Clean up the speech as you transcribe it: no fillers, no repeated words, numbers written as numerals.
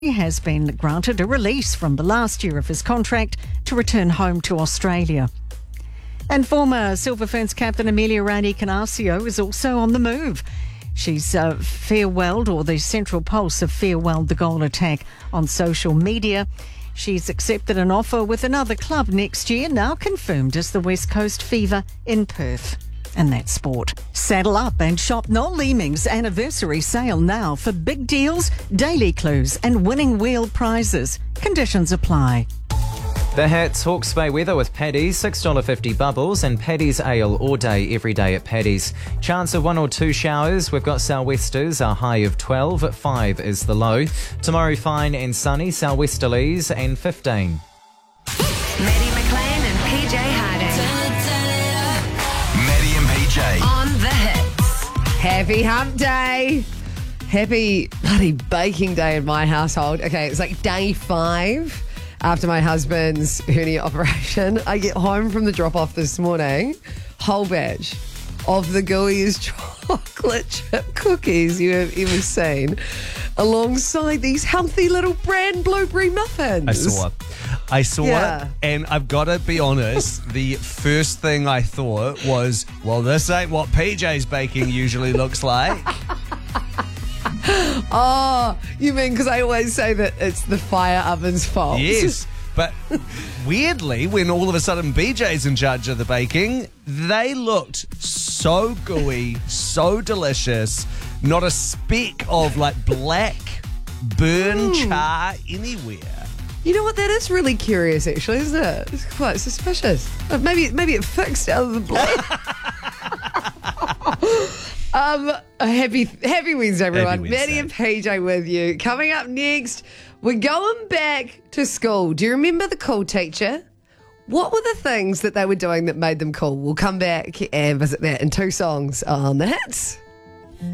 He has been granted a release from the last year of his contract to return home to Australia. And former Silver Ferns captain Amelia Ranikanacio is also on the move. She's farewelled, or the Central Pulse have farewelled the goal attack on social media. She's accepted an offer with another club next year, now confirmed as the West Coast Fever in Perth. And that's sport. Saddle up and shop Noel Leeming's anniversary sale now for big deals, daily clues and winning wheel prizes. Conditions apply. The Hits, Hawke's Bay weather with Paddy's, $6.50 bubbles and Paddy's ale all day, every day at Paddy's. Chance of 1 or 2 showers. We've got sou'westers, a high of 12, at 5 is the low. Tomorrow fine and sunny, sou'westerlies and 15. Maddie McLean and PJ Harding. Maddie and PJ. On the Hits. Happy hump day. Happy bloody baking day in my household. Okay, it's like day 5 after my husband's hernia operation. I get home from the drop-off this morning, whole batch of the gooeyest chocolate chip cookies you have ever seen, alongside these healthy little bran blueberry muffins. I saw it, and I've got to be honest, the first thing I thought was, well, this ain't what PJ's baking usually looks like. Oh, you mean because I always say that it's the fire oven's fault? Yes, but weirdly, when all of a sudden BJ's in charge of the baking, they looked so gooey, so delicious, not a speck of like black burn char anywhere. You know what? That is really curious, actually, isn't it? It's quite suspicious. Maybe it fixed out of the blue. Happy Wednesday, everyone. Happy Wednesday. Maddie and PJ with you. Coming up next, we're going back to school. Do you remember the cool teacher? What were the things that they were doing that made them cool? We'll come back and visit that in 2 songs on The Hits.